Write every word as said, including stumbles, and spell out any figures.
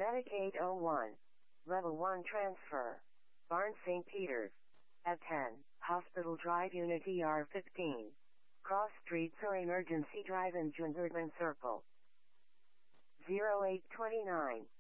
Medic eight oh one. Level one transfer. Barnes Saint Peter's. At ten, Hospital Drive Unit E R fifteen. Cross Streets or Emergency Drive in Jungerman Circle. zero eight two nine.